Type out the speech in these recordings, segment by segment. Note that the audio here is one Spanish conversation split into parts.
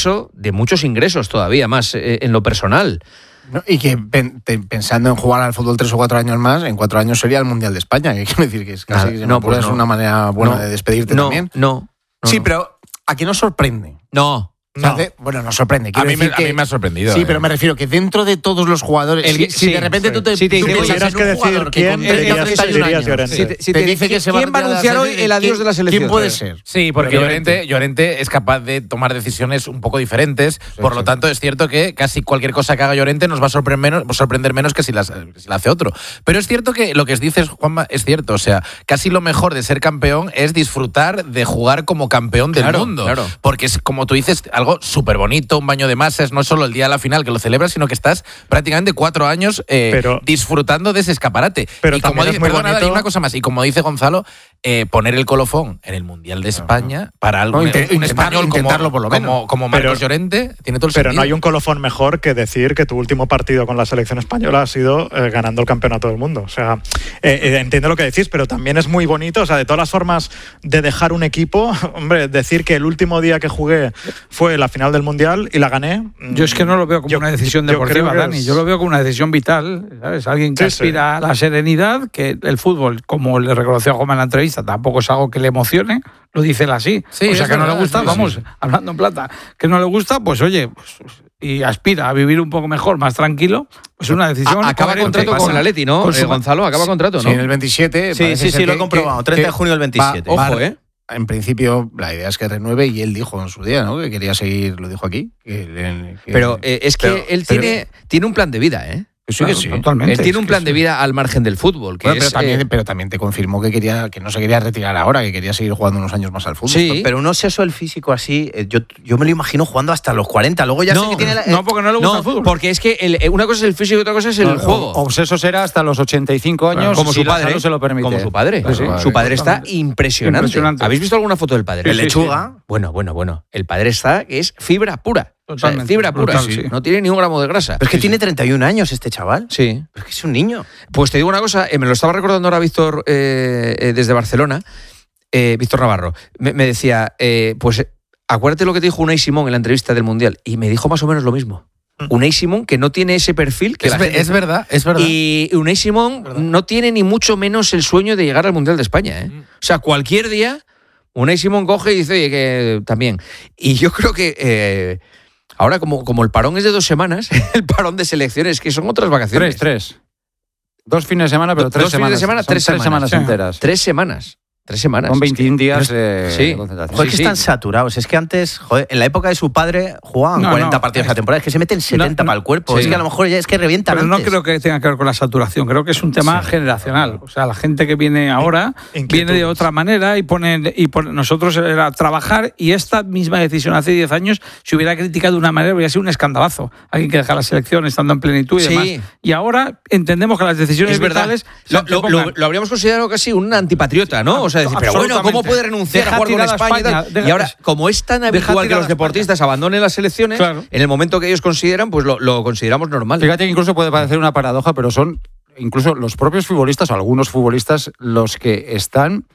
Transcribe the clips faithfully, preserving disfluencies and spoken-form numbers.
techo de muchos ingresos todavía más eh, en lo personal. No, y que pen, te, pensando en jugar al fútbol tres o cuatro años más, en cuatro años sería el Mundial de España, que quiero decir que es casi Nada, no, pues es no. una manera buena no, de despedirte no, también. No, no. Sí, no. pero ¿a qué nos sorprende? No. No. No. Bueno, nos sorprende. A mí, me, que, a mí me ha sorprendido. Sí, eh. pero me refiero que dentro de todos los jugadores, El, si, sí, si de repente sí. tú te, Si te tú dice, piensas oye, en un que decir jugador que quién, con dirías- treinta y un dirías años, Llorente. Si te, si te te dice dice que se va a ¿quién va a retirar anunciar de la hoy selección? el adiós de la selección? ¿Quién puede ser? Sí, porque Pero Llorente, Llorente es capaz de tomar decisiones un poco diferentes. Sí, por sí. lo tanto, es cierto que casi cualquier cosa que haga Llorente nos va a sorprender menos, sorprender menos que si, las, si la hace otro. Pero es cierto que lo que dices, Juanma, es cierto. O sea, casi lo mejor de ser campeón es disfrutar de jugar como campeón del claro, mundo. Claro. Porque es, como tú dices, algo súper bonito, un baño de masas, no solo el día de la final que lo celebras, sino que estás prácticamente cuatro años eh, pero, disfrutando de ese escaparate. Pero y como dice, es muy perdona, bonito. y una cosa más, y como dice Gonzalo, eh, poner el colofón en el Mundial de España para algo, no, un, intent, un español intentarlo como, por lo menos. como, como Marcos pero, Llorente tiene todo el pero sentido. no hay un colofón mejor que decir que tu último partido con la selección española ha sido eh, ganando el campeonato del mundo. O sea, eh, eh, entiendo lo que decís, pero también es muy bonito, o sea, de todas las formas de dejar un equipo, hombre, decir que el último día que jugué fue la final del Mundial y la gané. Yo es que no lo veo como yo, una decisión yo deportiva, creo que Dani. es... Yo lo veo como una decisión vital, ¿sabes? Alguien que sí, aspira sí. a la serenidad, que el fútbol, como le reconoció a Juanma en la entrevista, tampoco es algo que le emocione, lo dice él así. Sí, o sea, que verdad, no le gusta, sí, vamos, sí. hablando en plata, que no le gusta, pues oye, pues, y aspira a vivir un poco mejor, más tranquilo, pues una decisión. A, acaba contrato con el Atleti, ¿no? Con su... eh, Gonzalo, acaba contrato, ¿no? Sí, en el veintisiete. Sí, sí, sí, lo he comprobado. treinta de junio del veintisiete. Va, Ojo, va, ¿eh? En principio, la idea es que renueve y él dijo en su día, ¿no? Que quería seguir, lo dijo aquí. Que, que, pero eh, es que pero, él pero, tiene, tiene un plan de vida, ¿eh? Sí, claro, que sí. Totalmente. Él tiene un es plan que de sí. vida al margen del fútbol. Que bueno, es, pero, también, eh, pero también te confirmó que quería que no se quería retirar ahora, que quería seguir jugando unos años más al fútbol. Sí. Pero un obseso el físico así, eh, yo, yo me lo imagino jugando hasta los cuarenta. Luego ya no, sé que tiene la, eh, No, porque no le gusta no, el fútbol. porque es que el, una cosa es el físico y otra cosa es el No, juego. Obseso será hasta los ochenta y cinco años, Claro, como si su la padre, salud se lo permite. como su padre. Claro, Sí, sí. vale, Su padre está totalmente. impresionante. Impresionante. ¿Habéis visto alguna foto del padre? el Sí, lechuga. Bueno, bueno, bueno. El padre está que es fibra pura. O sea, Totalmente, fibra pura. brutal, Sí. sí. No tiene ni un gramo de grasa. Pero es que tiene treinta y un años este chaval. Sí. Pero es que es un niño. Pues te digo una cosa, eh, me lo estaba recordando ahora Víctor eh, eh, desde Barcelona, eh, Víctor Navarro. Me, me decía, eh, pues acuérdate lo que te dijo Unai Simón en la entrevista del Mundial. Y me dijo más o menos lo mismo. Unai Simón, que no tiene ese perfil que Es, la ve- gente- es verdad, es verdad. Y Unai Simón verdad. no tiene ni mucho menos el sueño de llegar al Mundial de España. ¿eh? O sea, cualquier día, Unai Simón coge y dice, oye, que también. Y yo creo que eh, ahora, como, como el parón es de dos semanas, el parón de selecciones, que son otras vacaciones. Tres, tres. Dos fines de semana, pero Do- tres dos fines de semanas. semana, Son tres semanas. Sí. enteras. Tres semanas. Tres semanas. Son veintiún días Pero de es- sí. de concentración. Joder, Sí, que sí. están saturados. Es que antes, joder, en la época de su padre jugaban No, cuarenta no, partidos es- a la temporada. Es que se meten setenta no, para el cuerpo. sí. Es que a lo mejor ya es que revientan Pero no antes. creo que tenga que ver con la saturación, creo que es un tema Sí. generacional. O sea, la gente que viene ahora Inquietudes. viene de otra manera y pone, y pone- nosotros era trabajar y esta misma decisión hace diez años, si hubiera criticado de una manera, hubiera sido un escandalazo. Alguien que deja la selección estando en plenitud y Sí. demás. Y ahora entendemos que las decisiones Es verdad. vitales Lo, se lo- pongan. lo- lo habríamos considerado casi un antipatriota, ¿no? O sea, decir, pero bueno, ¿cómo Absolutamente. puede renunciar Deja a jugar con tirada España? y tal? España, deja- y ahora, como es tan habitual que tirada los deportistas abandonen las selecciones, Claro. en el momento que ellos consideran, pues lo, lo consideramos normal. Fíjate que incluso puede parecer una paradoja, pero son incluso los propios futbolistas o algunos futbolistas los que están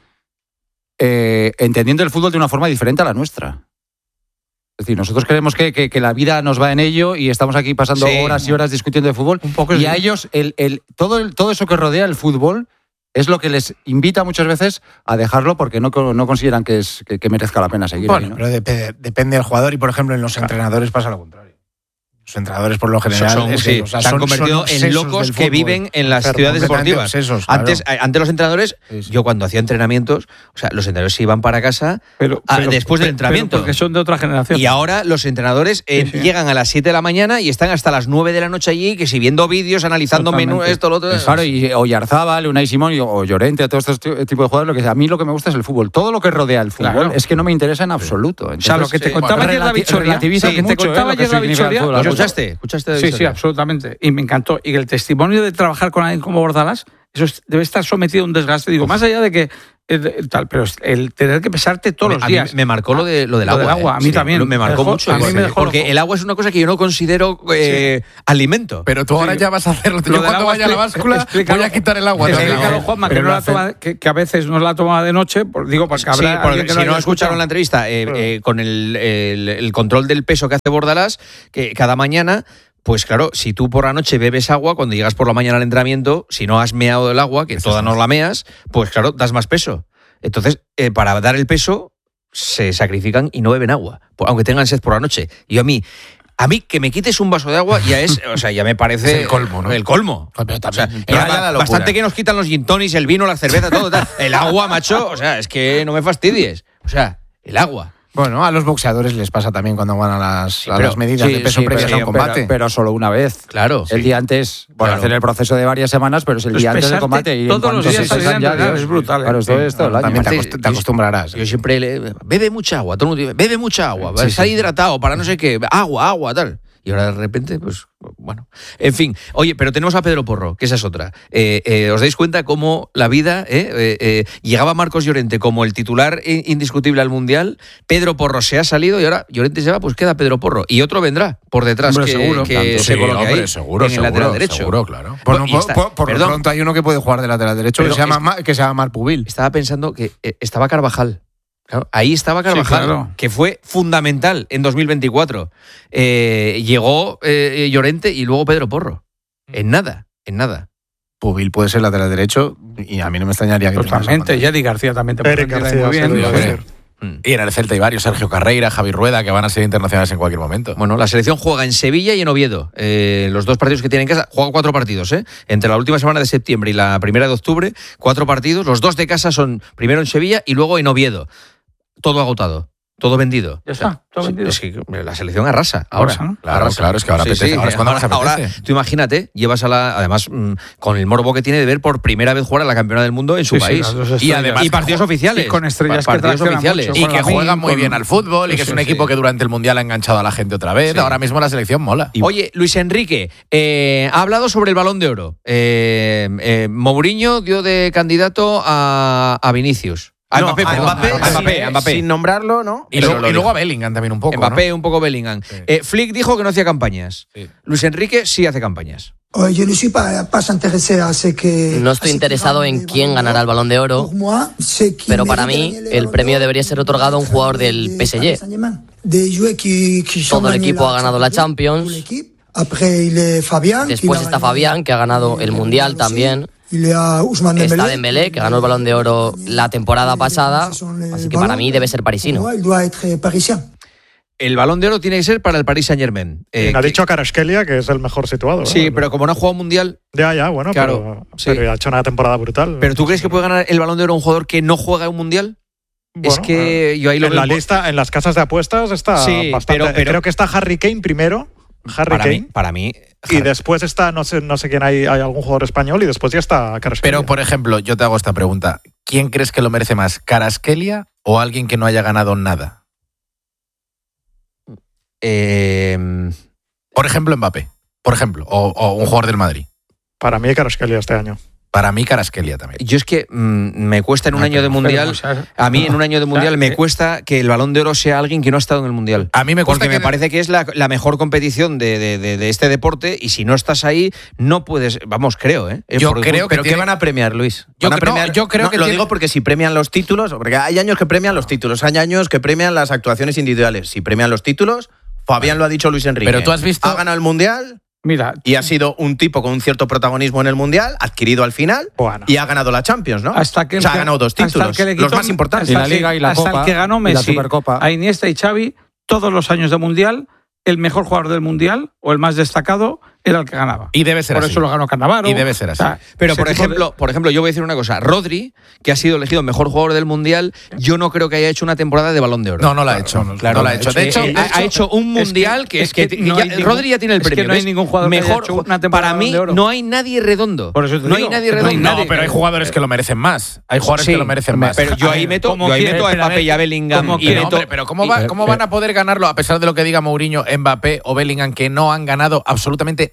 eh, entendiendo el fútbol de una forma diferente a la nuestra. Es decir, nosotros creemos que, que, que la vida nos va en ello y estamos aquí pasando Sí. horas y horas discutiendo de fútbol. Un poco y sí. a ellos, el, el, todo, el, todo eso que rodea el fútbol es lo que les invita muchas veces a dejarlo porque no, no consideran que, es, que, que merezca la pena seguir Bueno, ahí, ¿no? pero dep- depende del jugador y, por ejemplo, en los entrenadores pasa lo contrario. Los entrenadores, por lo general, Son- es sí, que, o sea, se han son- convertido son en obsesos locos del que fútbol. viven en las Claro, ciudades completamente deportivas. obsesos, claro. Antes, eh, antes los entrenadores, Sí, sí. yo cuando hacía entrenamientos, o sea, los entrenadores se iban para casa Pero- a- pero- después del pero- entrenamiento. pero porque son de otra generación. Y ahora los entrenadores eh, Sí, sí. llegan a las siete de la mañana y están hasta las nueve de la noche allí, que si viendo vídeos, analizando menú, Totalmente. esto, lo otro. Claro, y Oyarzábal, Unai Simón y- o Llorente, a todos estos t- tipos de jugadores, lo que a mí lo que me gusta es el fútbol. Todo lo que rodea el fútbol Claro. es que no me interesa en absoluto. O sea, lo que te sí, contaba bueno, ayer la relati- Victoria, relativiza sí, que te mucho, contaba eh, lo que ayer la significa el Victoria, fútbol. ¿Lo yo- escuchaste? ¿Escuchaste de Sí, sí, Victoria? absolutamente. Y me encantó. Y el testimonio de trabajar con alguien como Bordalás eso es- debe estar sometido a un desgaste. Digo, más allá de que el, el tal, pero el tener que pesarte todos los A mí días. me marcó lo, de, lo del Lo agua. del agua, eh. a mí también. Me marcó Me dejó- mucho. a mí me porque- dejó porque loco. el agua es una cosa que yo no considero eh, alimento. Pero tú ahora Sí. ya vas a hacerlo. Lo Yo del cuando agua, vaya a la expli- báscula explícalo. voy a quitar el agua. también. Explícalo, Juanma, que, Pero no lo la hace- toma, que, que a veces no la toma de noche, por- digo, porque Sí, habrá porque alguien que si lo no haya escucharon la escuchado. entrevista, eh, eh, con el, el- el control del peso que hace Bordalás, que cada mañana, pues claro, si tú por la noche bebes agua, cuando llegas por la mañana al entrenamiento, si no has meado el agua, que Eso toda es. no la meas, pues claro, das más peso. Entonces, eh, para dar el peso, se sacrifican y no beben agua, por- aunque tengan sed por la noche. Y a mí, a mí que me quites un vaso de agua ya es, o sea, ya me parece Es el colmo, ¿no? El colmo. Pero O sea, también- ya ya ba- la locura. bastante que nos quitan los gin tonics, el vino, la cerveza, todo. Tal. El agua, macho, o sea, es que no me fastidies. O sea, el agua. Bueno, a los boxeadores les pasa también cuando van a las, a pero- las medidas Sí, de peso sí, previas pero- a un combate. Pero, pero solo una vez. Claro. El día antes, bueno, Claro. hacer el proceso de varias semanas, pero es el Pues día antes del pesarte combate. Y en todos los cuanto días se salir a pesan ya, entrenar, Dios. es brutal, ¿eh? Claro, esto, esto del año. También te, Aparte, acost- te acostumbrarás. Yo siempre le. Bebe mucha agua. Todo el mundo dice, bebe mucha agua. Sí, estar sí. hidratado para no sé qué. Agua, agua, tal. Y ahora de repente, pues, bueno. En fin. Oye, pero tenemos a Pedro Porro, que esa es otra. Eh, eh, ¿Os dais cuenta cómo la vida eh, eh, eh, llegaba Marcos Llorente como el titular in- indiscutible al Mundial? Pedro Porro se ha salido y ahora Llorente se va, pues queda Pedro Porro. Y otro vendrá por detrás Hombre, que, seguro. que Tanto, se sí, coloque hombre, ahí seguro, en el lateral seguro, derecho. seguro, claro. Bueno, y por, está- por- por lo perdón. pronto hay uno que puede jugar de lateral derecho que Perdón, se, llama, es- Ma- que se llama Marc Pubil. Estaba pensando que eh, estaba Carvajal. Claro, ahí estaba Carvajal, claro. que fue fundamental en dos mil veinticuatro. Eh, llegó eh, Llorente y luego Pedro Porro. En nada, en nada. Pubil puede ser lateral derecho y a mí no me extrañaría que Totalmente. Yadi García también te Eric puede García, muy sí, bien. lo iba a Sí. decir. Mm. Y en el Celta hay varios, Sergio Carreira, Javi Rueda, que van a ser internacionales en cualquier momento. Bueno, la selección juega en Sevilla y en Oviedo. Eh, los dos partidos que tienen en casa, juega cuatro partidos, ¿eh? Entre la última semana de septiembre y la primera de octubre, cuatro partidos. Los dos de casa son primero en Sevilla y luego en Oviedo. Todo agotado, todo vendido. Ya está, todo Sí, vendido. es que la selección arrasa ahora. Arrasa, ¿no? Claro, Arrasa. claro, es que ahora Sí, apetece. sí, Ahora es cuando más ahora- apetece. ahora, tú imagínate, llevas a la. Además, mm, con el morbo que tiene de ver por primera vez jugar a la campeona del mundo en su Sí, sí, país. las dos y estrellas. además. Y partidos oficiales. Y con estrellas Pa- que partidos traccionan oficiales. mucho. Y con que Lamine, juegan muy con- bien al fútbol y que es Eso, un sí. equipo que durante el Mundial ha enganchado a la gente otra vez. Sí. Ahora mismo la selección mola. Oye, Luis Enrique eh, ha hablado sobre el Balón de Oro. Eh, eh, Mourinho dio de candidato a, a Vinicius. A No, Mbappé, a perdón. Mbappé, a Mbappé, sin, a Mbappé. sin nombrarlo, ¿no? Y, Pero luego, lo y luego dijo. a Bellingham también un poco. Mbappé, ¿no? un poco Bellingham. Sí. Eh, Flick dijo que no hacía campañas. Sí. Luis Enrique sí hace campañas. Euh, Je ne suis pas, pas intéressé à ce que. No estoy interesado en quién ganará el Balón de Oro, Pour moi, ce qui pero para mérite mí gagner el Ballon premio d'Or, debería ser otorgado a un jugador del P S G. Saint-Germain. Des joueurs qui- qui ont Todo el gagné equipo la ha ganado la Champions Champions. League, tout l'équipe. Après, il est Fabián, qui Después l'a está gagné Fabián, que ha ganado el Mundial aussi. también. Il y a Ousmane Está Dembélé, Dembélé, que ganó el Balón de Oro la temporada pasada, así que para mí debe ser parisino. Pour moi, il doit être parisien. El Balón de Oro tiene que ser para el Paris Saint Germain. Y ha dicho Kvaratskhelia que es el mejor situado. ¿no? Sí, pero como no ha jugado mundial. Ya, ya, bueno, Claro, pero, sí. pero ha hecho una temporada brutal. ¿Pero tú crees que puede ganar el Balón de Oro un jugador que no juega un mundial? Bueno, es que eh, yo ahí lo en veo la un po- lista, en las casas de apuestas está Sí, bastante. pero- pero- Creo que está Harry Kane primero. Harry para Kane. mí, para mí. Y Har- después está, no sé, no sé quién hay, hay algún jugador español y después ya está Kvaratskhelia. Pero, por ejemplo, yo te hago esta pregunta. ¿Quién crees que lo merece más, Kvaratskhelia o alguien que no haya ganado nada? eh, Por ejemplo, Mbappé. Por ejemplo, o, o un jugador del Madrid. Para mí Kvaratskhelia este año. Para mí, Kvaratskhelia también. yo es que mm, me cuesta en un Ah, año de pero- mundial. Pero, o sea, A mí en un año de mundial me eh, cuesta que el Balón de Oro sea alguien que no ha estado en el mundial. A mí me cuesta Porque me que- parece que es la, la mejor competición de, de- de- de este deporte y si no estás ahí, no puedes. Vamos, creo, ¿eh? Yo Por- creo que ¿Pero qué tiene- van a premiar, Luis? Yo ¿Van a cre- no, premiar? yo creo No, que lo tiene- digo porque si premian los títulos, porque hay años que premian los títulos, hay años que premian las actuaciones individuales. Si premian los títulos, Fabián lo ha dicho Luis Enrique. Pero tú has visto- Ha ganado el Mundial Mira, y ha sido un tipo con un cierto protagonismo en el Mundial, adquirido al final, Bueno. y ha ganado la Champions, ¿no? hasta que o sea, el ha que- ganado dos hasta el títulos, que le los quitó- más importantes. Y la hasta el Liga que- y la hasta Copa, el que ganó y la Messi, Supercopa. a Iniesta y Xavi, todos los años de Mundial, el mejor jugador del Mundial o el más destacado era el que ganaba. Y debe ser Por así. eso lo ganó Cannavaro. Y debe ser así. O sea, Pero ese por tipo de- ejemplo, por ejemplo, yo voy a decir una cosa. Rodri, que ha sido elegido mejor jugador del mundial, yo no creo que haya hecho una temporada de Balón de Oro. No, no la ha hecho. Claro, no la ha hecho. De hecho, Eh, ha, ha hecho un es que- mundial que, es que, que que no ya- hay ningún- Rodri ya tiene el es que premio. no hay ¿ves? ningún jugador que haya mejor hecho una temporada para de mí Balón de Oro. no hay nadie redondo. Por eso te no digo, hay nadie no hay redondo. nadie. no, pero hay jugadores que lo merecen más. Hay jugadores Sí, que lo merecen más. Pero yo ahí meto, como yo ahí quiere, meto a pero a Mbappé ver, y a Bellingham como y quiere, meto- Hombre, pero ¿cómo, va- Y- ¿cómo van a poder ganarlo a pesar de lo que diga Mourinho, Mbappé o Bellingham, que no han ganado absolutamente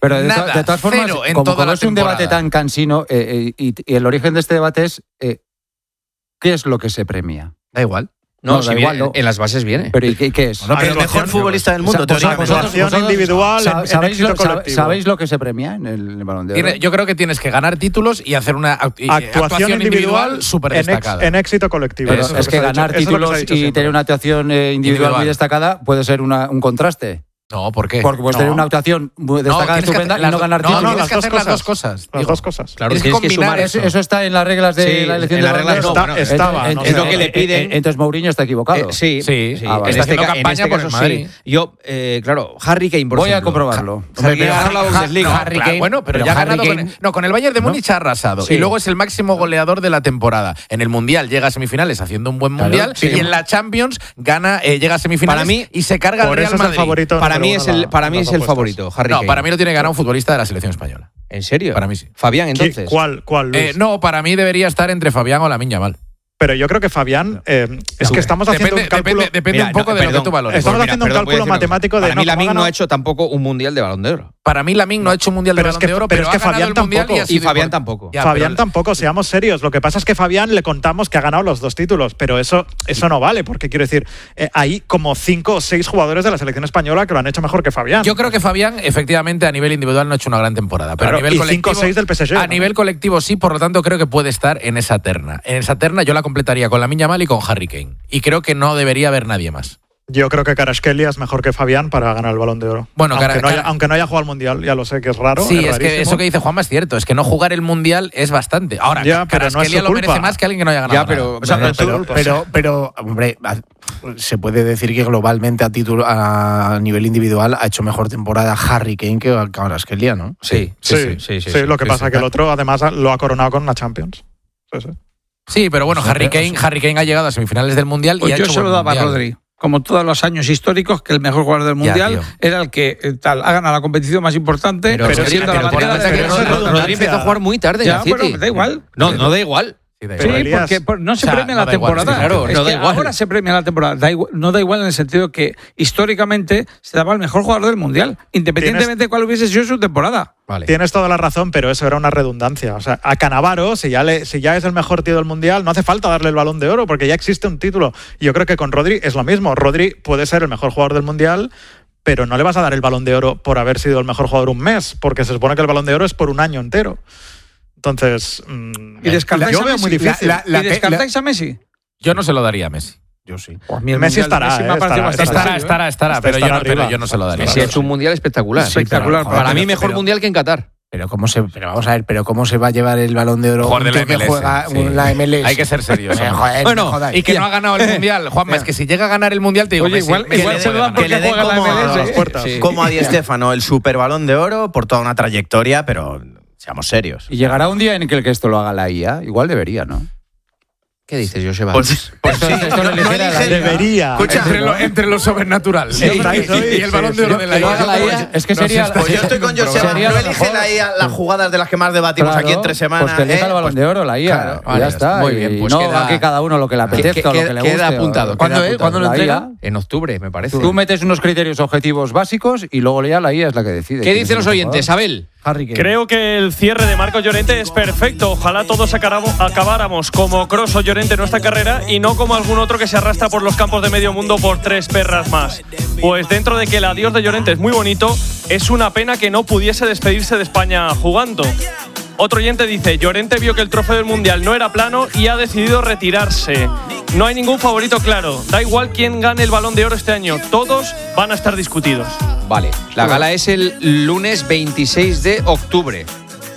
Pero de, to- Nada, de todas formas, cero en como, toda como la es un temporada. debate tan cansino, eh, eh, y, y el origen de este debate es eh, ¿qué es lo que se premia? Da igual. No, No, si da viene- igual, no. en las bases viene. Pero ¿y qué, qué es? Bueno, pero el mejor futbolista del mundo, O sea, teóricamente. vosotros- Actuación vosotros- individual en- sa- en ¿sabéis, éxito lo, sab- colectivo. ¿Sabéis lo que se premia en el, en el Balón de Oro? Tiene- yo creo que tienes que ganar títulos y hacer una act- y- Actuación, individual, súper en, ex- destacada. en éxito colectivo. Pero Eso es lo que se ha ganar dicho- eso es lo que se títulos ha dicho y siempre. tener una actuación eh, individual, Individual. muy destacada puede ser una- un contraste. No, ¿por qué? Porque puedes No. tener una actuación muy destacada, tienes que estupenda, hacer y las no do- ganar no, títulos. tienes las que dos hacer las cosas. dos cosas. Las digo. dos cosas. Claro, Tienes tienes que que combinar sumar Eso, eso. eso está en las reglas de Sí, la elección en del las Balón de reglas Oro. no, bueno, estaba, Ent- no ent- sé. Es lo que le eh, piden. eh, Entonces Mourinho está equivocado. Eh, sí, Sí, sí. ah, vale. En Está este, haciendo ca- en campaña este por caso el Madrid. sí. Yo, eh, claro, Harry Kane, por Voy a ejemplo. comprobarlo. Harry Kane ha ganado la Harry- Bundesliga. no, Harry Kane- bueno, pero, pero ya ha Harry ganado con Kane- el, no, con el Bayern de Múnich ha arrasado. Sí. Y luego es el máximo goleador de la temporada. En el Mundial llega a semifinales haciendo un buen Claro, Mundial sí. y en la Champions gana, eh, llega a semifinales Para mí- y se carga al Por Real eso es el Madrid. favorito. Para número mí uno es en el, la- para en mí las es el apuestas. favorito, Harry No, Kane. para mí lo tiene que ganar un futbolista de la selección española. ¿En serio? Para mí sí. Fabián, ¿Qui- entonces. ¿Cuál, cuál, Luis? Eh, no, para mí debería estar entre Fabián o Lamine Yamal. Pero yo creo que Fabián, eh, es que estamos haciendo Depende, un cálculo. depende, depende Mira, un poco no, de lo perdón. que tú valores. Estamos Pues haciendo un perdón, voy a cálculo decir una cosa. matemático de Para no, mí ¿cómo Lamine ha no ha ganado? hecho tampoco un mundial de Balón de Oro. Para mí Lamine no ha hecho un Mundial de Pero es Balón que- de Oro, pero pero, es que ha ganado Fabián el Mundial tampoco. y, ha Y sido Fabián import- tampoco. Ya, Fabián pero- tampoco, seamos serios. Lo que pasa es que Fabián le contamos que ha ganado los dos títulos, pero eso, eso no vale, porque quiero decir, eh, hay como cinco o seis jugadores de la selección española que lo han hecho mejor que Fabián. Yo creo que Fabián, efectivamente, a nivel individual no ha hecho una gran temporada. Pero Claro, a nivel y colectivo. cinco o seis del P S G, A ¿no? nivel colectivo sí, por lo tanto, creo que puede estar en esa terna. En esa terna yo la completaría con Lamine Yamal y con Harry Kane. Y creo que no debería haber nadie más. Yo creo que Kvaratskhelia es mejor que Fabián para ganar el Balón de Oro. Bueno, aunque, Cara- no haya, Cara- aunque no haya jugado al Mundial, ya lo sé que es raro. Sí, es, que rarísimo. eso que dice Juanma es cierto. Es que no jugar el Mundial es bastante. Ahora, Ya, pero no es Kvaratskhelia su lo merece culpa. más que alguien que no haya ganado Ya, pero- nada. O sea, Pero pero, tú- pero, pero, hombre, a- se puede decir que globalmente a título a nivel individual ha hecho mejor temporada Harry Kane que Kvaratskhelia, ¿no? Sí, Sí, sí, lo que pasa es que el otro además lo ha coronado con una Champions. Sí, sí. Sí, pero bueno, Harry Kane, Harry Kane ha llegado a semifinales del Mundial Pues y ha yo hecho se lo buen daba a Mundial. Rodri. Como todos los años históricos, que el mejor jugador del Ya, Mundial tío. era el que eh, tal, ha ganado la competición más importante, Pero, pero, sí, siendo pero la por bandera la de- que pero eso es Rodri redundancia. empezó a jugar muy tarde en Ya, el City. bueno, da igual. No, no da igual. Sí, da Sí, igual. Elías. porque por- no se O sea, premia no la da igual, temporada. sí, claro, es no da que igual. ahora se premia la temporada. Da igual- no da igual en el sentido que históricamente se daba el mejor jugador del Mundial, independientemente de cuál hubiese sido su temporada. Vale. Tienes toda la razón, pero eso era una redundancia. O sea, a Cannavaro, si ya, le, si ya es el mejor tío del Mundial, no hace falta darle el Balón de Oro porque ya existe un título. Y yo creo que con Rodri es lo mismo. Rodri puede ser el mejor jugador del Mundial, pero no le vas a dar el Balón de Oro por haber sido el mejor jugador un mes, porque se supone que el Balón de Oro es por un año entero. Entonces, mm, ¿Y descartáis yo a veo Messi? muy difícil. La- la- ¿Y descartáis a Messi? Yo no se lo daría a Messi. Yo sí. Pues a mí el Messi Mundial de estará, Messi me eh, ha parecido estará, bastante Estará, serio, ¿eh? estará, estará, Este pero, yo estará no, pero arriba. yo no se lo daría. Messi ha hecho un mundial espectacular. Espectacular. pero- Para mí, pero- mejor pero- mundial que en Qatar. Pero cómo se, pero vamos a ver, pero cómo se va a llevar el Balón de Oro Jugador de un la tío que M L S, juega sí. la M L S. Hay que ser serios. Eh, hombre. joder, Bueno, no jodáis. Y que no ha ganado el Mundial. Juanma, es que si llega a ganar el Mundial, te digo, Oye, Messi, igual- Messi igual le se lo puede dan ganar. Que le porque den juega la como M L S, a, ¿eh? puertas. Sí. como a Di Stéfano el super Balón de Oro por toda una trayectoria, pero seamos serios. Y llegará un día en el que esto lo haga la I A. Igual debería, ¿no? ¿Qué dices, Joseba? Pues, pues sí, Esto lo no- no eligiera la elige- I A. Debería. Escucha, Entre lo, entre lo sobrenatural Sí, estáis hoy, y el Balón sí, de Oro sí. de la Que lo I A. haga la I A. Es que No sé, sería. pues yo estoy con Joseba. Sería No lo elige mejor. la I A las jugadas de las que más debatimos Claro, aquí en tres semanas. Pues que elija ¿eh? el Balón de Oro, la I A. Claro, y vale, ya está. muy y bien, pues no queda- que cada uno lo que le apetezca o lo queda- que le queda guste. o- apuntado, ¿Cuándo, queda es? ¿Cuándo lo apuntado. entrega? ¿La I A? En octubre, me parece. Tú metes unos criterios objetivos básicos y luego ya la I A es la que decide. ¿Qué quién dicen es los el oyentes, jugador. Abel? Harry Kane. Creo que el cierre de Marcos Llorente es perfecto. Ojalá todos acaramo- acabáramos como Kroos o Llorente en nuestra carrera y no como algún otro que se arrastra por los campos de medio mundo por tres perras más. Pues dentro de que el adiós de Llorente es muy bonito, es una pena que no pudiese despedirse de España jugando. Otro oyente dice, Llorente vio que el trofeo del Mundial no era plano y ha decidido retirarse. No hay ningún favorito claro. Da igual quién gane el Balón de Oro este año. Todos van a estar discutidos. Vale. La gala es el lunes veintiséis de octubre.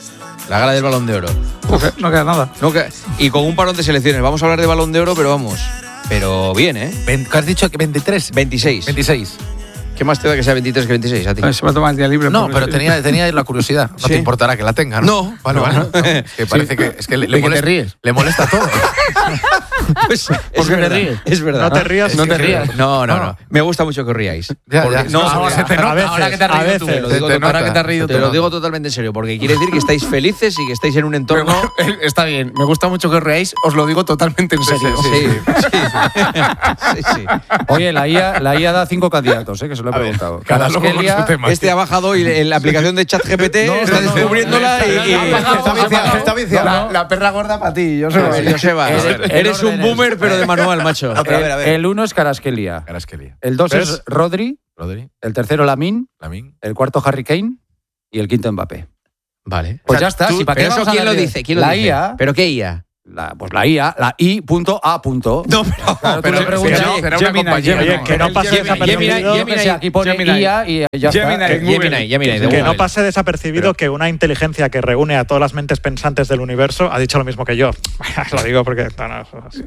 La gala del Balón de Oro. No queda- No queda nada. No, que- y con un parón de selecciones. Vamos a hablar de Balón de Oro, pero vamos. Pero bien, ¿eh? Ven- ¿Qué has dicho? que ¿veintitrés? veintiséis. veintiséis. ¿Qué más te da que sea veintitrés que veintiséis a ti? Se va a tomar el día libre. No, por- pero tenía, tenía la curiosidad. No Sí. te importará que la tenga, ¿no? No. Vale, No. vale. No, es que parece que, es que le, ¿De le qué te molesta, ríes? le molesta todo. Pues, es ¿Por qué te verdad, ríes? es verdad. No te rías. No es te que- rías. No, no, no. Me gusta mucho que os ríais. Ya, Porque- ya. no, Ahora porque- se te nota, a veces, ahora que te has a reído tú. veces. Te lo digo Te- te- ahora total- que te has reído te tú, lo no. digo totalmente en serio, porque quiere decir que estáis felices y que estáis en un entorno. Está bien, me gusta mucho que os reáis, os lo digo totalmente en serio. Sí, sí, sí, sí. Oye, la I A, la I A da cinco candidatos, ¿eh? Que se lo he preguntado. Cada loco con Carrasquelia, su tema. Este ha bajado y en la aplicación de ChatGPT está no, no, descubriéndola no, y. y- no, no, Está viciado, está viciado. La, la perra gorda para ti, yo sé. A ver, Joseba, El- eres el eres un orden es- boomer, pero de manual, macho. No, pero a ver, a ver. El uno es Carrasquelia, Carrasquelia. el dos ¿Ves? es Rodri, Rodri, el tercero Lamin, Lamin. el cuarto Harry Kane y el quinto Mbappé. Vale. Pues ya está. Tú- si para qué pero eso vamos a quién lo darle- dice, ¿quién lo la dice? I A, ¿Pero qué I A? la, pues la I A, la I punto A punto. No, pero. Claro, tú pero- le preguntas, pero- oye, será una Gemini, compañía. Gemini. Oye, que no pase Gemini, desapercibido. Gemini, yo que sé, aquí pone Gemini. I A y ya Gemini. está. En Google. Gemini, Gemini, de Que Google. no pase desapercibido que una inteligencia que reúne a todas las mentes pensantes del universo ha dicho lo mismo que yo. Lo digo porque. No, no, así.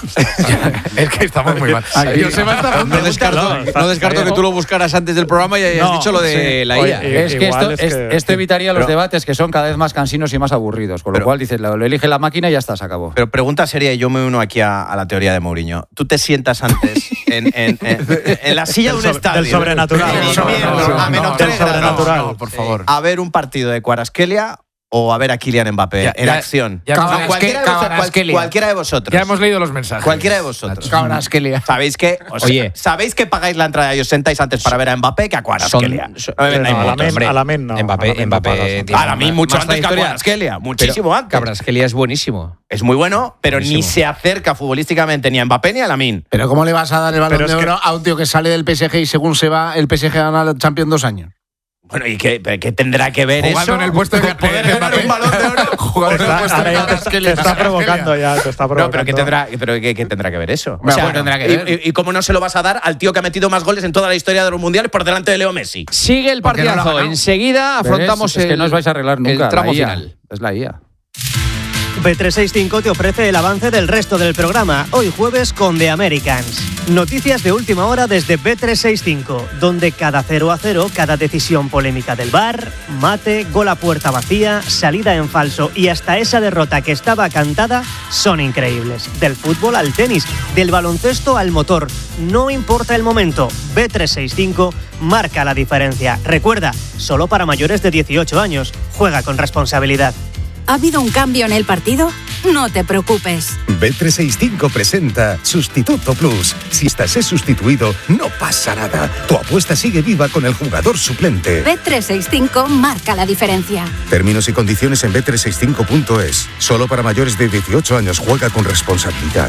Es que estamos muy mal. Aquí- Joseba está a punto No de descarto, No, está- no descarto está que tú lo buscaras antes del programa y hayas No, dicho lo de sí. la Oye, I A. eh, Es que, Igual esto, es es- que- esto evitaría los pero- debates que son cada vez más cansinos y más aburridos. Con lo Pero- cual dices, lo, lo elige la máquina y ya está, se acabó. Pero pregunta seria, y yo me uno aquí a, a la teoría de Mourinho. ¿Tú te sientas antes en, en- en- en la silla de un Del so- estadio? del sobrenatural. en No, invierno, no, no, a menos no, tres del grados, sobrenatural. No, por favor. a ver un partido de Cuarasquelia o a ver a Kylian Mbappé Ya, en ya, acción? ya, No, Cabrasque- cualquiera, de vosotros, cual- Cabrasquelia. cualquiera de vosotros. Ya hemos leído los mensajes. Cualquiera de vosotros. Carrasquelia. ¿Sabéis que, o sea, Oye. sabéis que pagáis la entrada y os sentáis antes para ver a Mbappé que a Cuarasquelia? Son- No me vendáis No, a la motos, men- hombre. a la men no. Mbappé, a la men no Mbappé pagas, tiene ¿no? Para mí más- mucho más antes que a trayectoria. Cuarasquelia, muchísimo antes. Cabrasquelia es buenísimo. Es muy bueno, pero ni Buenísimo. se acerca futbolísticamente ni a Mbappé ni a Lamine. Pero ¿cómo le vas a dar el balón Pero de es que- oro a un tío que sale del P S G y según se va, el P S G gana la Champions dos años? Bueno, ¿y qué, qué tendrá que ver Jugando eso? en el puesto de- con poder de ganar Mbappé. un balón de oro? Jugando Te en el está, puesto ahora de ya te, Carrasquelia. te está provocando ya, te está provocando. No, pero ¿qué tendrá, pero qué, qué tendrá que ver eso? Bueno, pues tendrá que ¿y- ver. Y, y cómo no se lo vas a dar al tío que ha metido más goles en toda la historia de los mundiales por delante de Leo Messi? Sigue el ¿Por qué no lo ha partidazo. ganado? Enseguida afrontamos ¿Ves? Es que el, no os vais a arreglar nunca. el tramo la I A. final. Es la I A. B trescientos sesenta y cinco te ofrece el avance del resto del programa, hoy jueves con The Americans. Noticias de última hora desde B trescientos sesenta y cinco, donde cada cero a cero, cada decisión polémica del V A R, mate, gol a puerta vacía, salida en falso y hasta esa derrota que estaba cantada son increíbles. Del fútbol al tenis, del baloncesto al motor, no importa el momento, B trescientos sesenta y cinco marca la diferencia. Recuerda, solo para mayores de dieciocho años, juega con responsabilidad. ¿Ha habido un cambio en el partido? No te preocupes. B trescientos sesenta y cinco presenta Sustituto Plus. Si estás es sustituido, no pasa nada. Tu apuesta sigue viva con el jugador suplente. B trescientos sesenta y cinco marca la diferencia. Términos y condiciones en B trescientos sesenta y cinco punto es. Solo para mayores de dieciocho años. Juega con responsabilidad.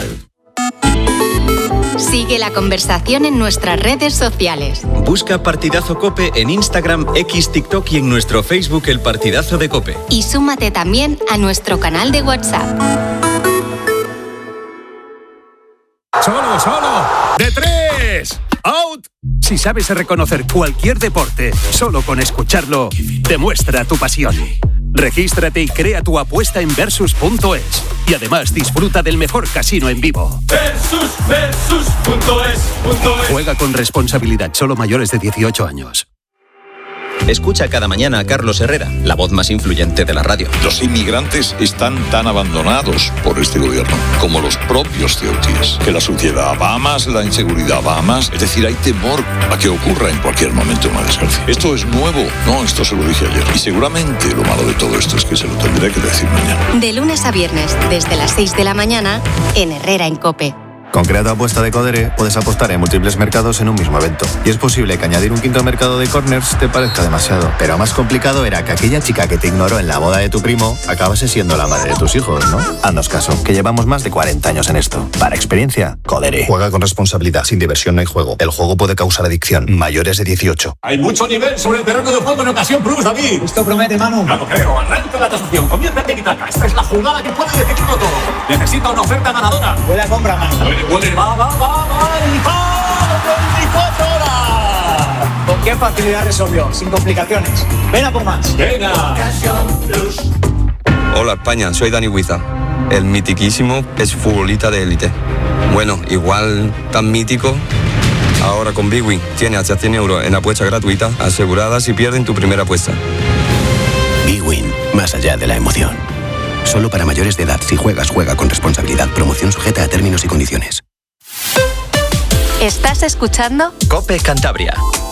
Sigue la conversación en nuestras redes sociales. Busca Partidazo Cope en Instagram, X, TikTok y en nuestro Facebook El Partidazo de Cope. Y súmate también a nuestro canal de WhatsApp. ¡Solo, solo! ¡De tres! ¡Out! Si sabes reconocer cualquier deporte solo con escucharlo, demuestra tu pasión. Regístrate y crea tu apuesta en versus punto es. Y además disfruta del mejor casino en vivo. Versus, versus punto es, punto es. Juega con responsabilidad, solo mayores de dieciocho años. Escucha cada mañana a Carlos Herrera, la voz más influyente de la radio. Los inmigrantes están tan abandonados por este gobierno como los propios ceutíes. Que la suciedad va más, la inseguridad va más. Es decir, hay temor a que ocurra en cualquier momento una desgracia. ¿Esto es nuevo? No, esto se lo dije ayer. Y seguramente lo malo de todo esto es que se lo tendré que decir mañana. De lunes a viernes, desde las seis de la mañana, en Herrera en Cope. Con Creato Apuesta de Codere puedes apostar en múltiples mercados en un mismo evento. Y es posible que añadir un quinto mercado de corners te parezca demasiado. Pero más complicado era que aquella chica que te ignoró en la boda de tu primo acabase siendo la madre de tus hijos, ¿no? Haznos caso, que llevamos más de cuarenta años en esto. Para experiencia, Codere. Juega con responsabilidad. Sin diversión no hay juego. El juego puede causar adicción. Mayores de dieciocho. Hay mucho nivel sobre el terreno de juego en ocasión Plus, David. Esto promete, Manu. No lo creo. Arranca la tasación. Comienza el tiki-taka. Esta es la jugada que puede decidirlo todo. Necesita una oferta ganadora. Buena compra, Manu. Puede, puede. Va, va, va, va. Y va. veinticuatro horas. ¿Con qué facilidad resolvió? Sin complicaciones. Ven a por más. Venga. Plus. Hola España, soy Dani Huiza. El mitiquísimo es futbolista de élite. Bueno, igual tan mítico. Ahora con Bwin tiene hasta cien euros en apuesta gratuita asegurada si pierden tu primera apuesta. Bwin, más allá de la emoción. Solo para mayores de edad. Si juegas, juega con responsabilidad. Promoción sujeta a términos y condiciones. ¿Estás escuchando? COPE Cantabria.